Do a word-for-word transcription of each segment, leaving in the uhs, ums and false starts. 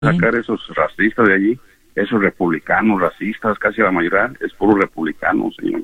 sacar esos racistas de allí, esos republicanos racistas, casi la mayoría es puro republicano, señor.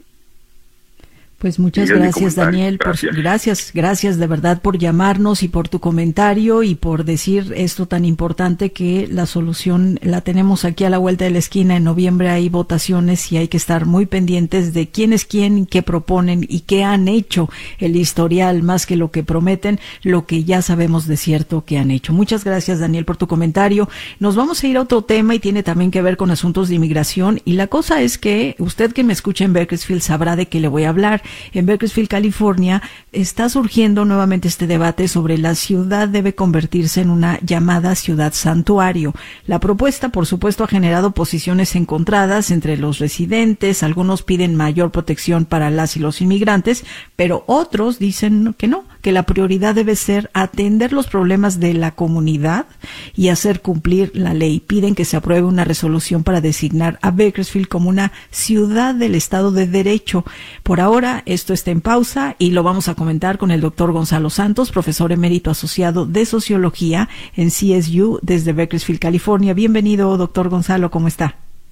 Pues muchas gracias, Daniel, por, gracias. gracias, gracias de verdad por llamarnos y por tu comentario y por decir esto tan importante, que la solución la tenemos aquí a la vuelta de la esquina. En noviembre hay votaciones y hay que estar muy pendientes de quién es quién, qué proponen y qué han hecho, el historial más que lo que prometen, lo que ya sabemos de cierto que han hecho. Muchas gracias, Daniel, por tu comentario. Nos vamos a ir a otro tema y tiene también que ver con asuntos de inmigración, y la cosa es que usted que me escucha en Bakersfield sabrá de qué le voy a hablar. En Bakersfield, California, está surgiendo nuevamente este debate sobre la ciudad debe convertirse en una llamada ciudad santuario. La propuesta, por supuesto, ha generado posiciones encontradas entre los residentes. Algunos piden mayor protección para las y los inmigrantes, pero otros dicen que no, que la prioridad debe ser atender los problemas de la comunidad y hacer cumplir la ley. Piden que se apruebe una resolución para designar a Bakersfield como una ciudad del Estado de Derecho. Por ahora, esto está en pausa y lo vamos a comentar con el doctor Gonzalo Santos, profesor emérito asociado de Sociología en C S U desde Bakersfield, California. Bienvenido, doctor Gonzalo, ¿cómo está?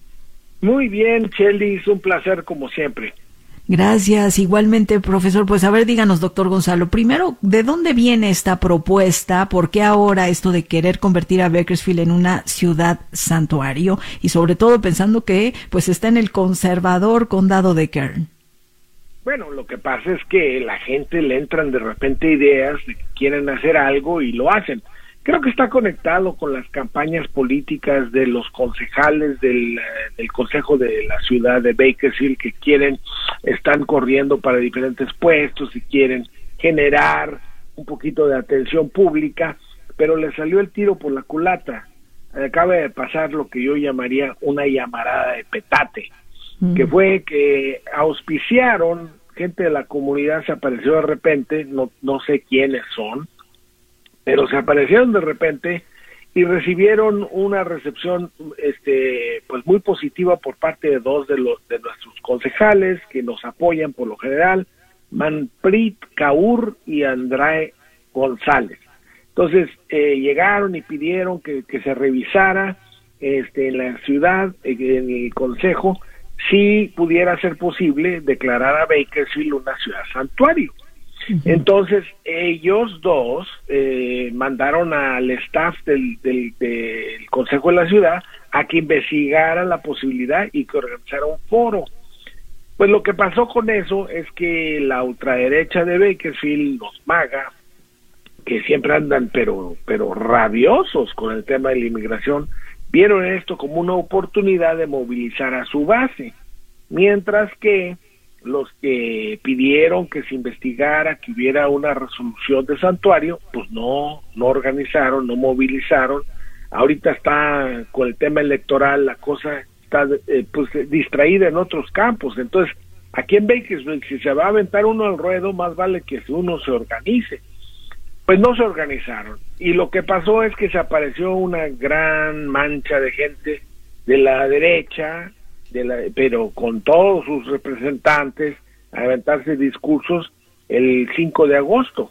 Muy bien, Chely, es un placer como siempre. Gracias, igualmente, profesor. Pues a ver, díganos, doctor Gonzalo, primero, ¿de dónde viene esta propuesta? ¿Por qué ahora esto de querer convertir a Bakersfield en una ciudad santuario? Y sobre todo pensando que pues está en el conservador condado de Kern. Bueno, lo que pasa es que la gente le entran de repente ideas de que quieren hacer algo y lo hacen. Creo que está conectado con las campañas políticas de los concejales del, del Consejo de la Ciudad de Bakersfield, que quieren, están corriendo para diferentes puestos y quieren generar un poquito de atención pública, pero le salió el tiro por la culata. Acaba de pasar lo que yo llamaría una llamarada de petate, mm. que fue que auspiciaron, gente de la comunidad se apareció de repente, no, no sé quiénes son, pero se aparecieron de repente y recibieron una recepción este pues muy positiva por parte de dos de los de nuestros concejales que nos apoyan por lo general, Manpreet Kaur y Andrae González. Entonces eh, llegaron y pidieron que, que se revisara este en la ciudad, en el consejo, si pudiera ser posible declarar a Bakersfield una ciudad santuario. Entonces ellos dos eh, mandaron al staff del, del, del Consejo de la Ciudad a que investigara la posibilidad y que organizara un foro. Pues lo que pasó con eso es que la ultraderecha de Bakersfield, los MAGA, que siempre andan pero, pero rabiosos con el tema de la inmigración, vieron esto como una oportunidad de movilizar a su base, mientras que los que pidieron que se investigara, que hubiera una resolución de santuario, pues no, no organizaron, no movilizaron. Ahorita está con el tema electoral, la cosa está eh, pues distraída en otros campos. Entonces, aquí en Bakersfield, si se va a aventar uno al ruedo, más vale que uno se organice. Pues no se organizaron. Y lo que pasó es que se apareció una gran mancha de gente de la derecha, De la, pero con todos sus representantes a aventarse discursos el cinco de agosto.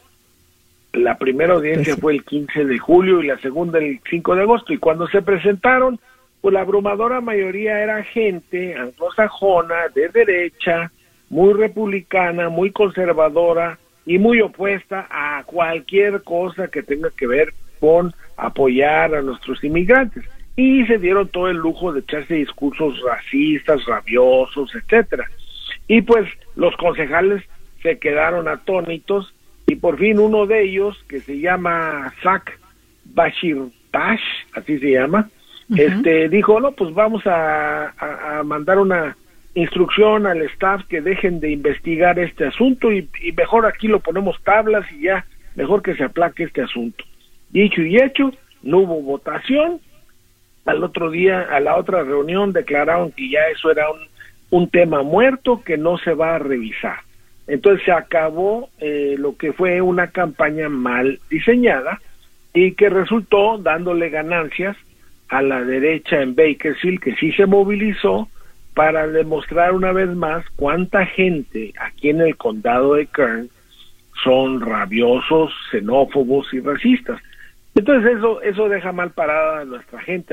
La primera audiencia fue el quince de julio y la segunda el cinco de agosto, y cuando se presentaron, pues la abrumadora mayoría era gente anglosajona, de derecha, muy republicana, muy conservadora y muy opuesta a cualquier cosa que tenga que ver con apoyar a nuestros inmigrantes. Y se dieron todo el lujo de echarse discursos racistas, rabiosos, etcétera. Y pues los concejales se quedaron atónitos, y por fin uno de ellos, que se llama Zach Bashirtash, así se llama, uh-huh. este dijo, no, pues vamos a, a, a mandar una instrucción al staff que dejen de investigar este asunto y, y mejor aquí lo ponemos tablas y ya, mejor que se aplaque este asunto. Dicho y hecho, no hubo votación. Al otro día, a la otra reunión, declararon que ya eso era un, un tema muerto que no se va a revisar. Entonces se acabó eh, lo que fue una campaña mal diseñada y que resultó dándole ganancias a la derecha en Bakersfield, que sí se movilizó para demostrar una vez más cuánta gente aquí en el condado de Kern son rabiosos, xenófobos y racistas. Entonces eso eso deja mal parada a nuestra gente.